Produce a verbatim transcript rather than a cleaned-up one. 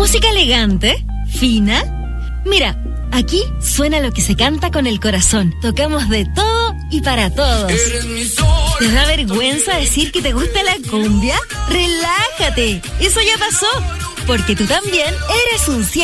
¿Música elegante? ¿Fina? Mira, aquí suena lo que se canta con el corazón. Tocamos de todo y para todos. ¿Te da vergüenza decir que te gusta la cumbia? ¡Relájate! Eso ya pasó, porque tú también eres un cien.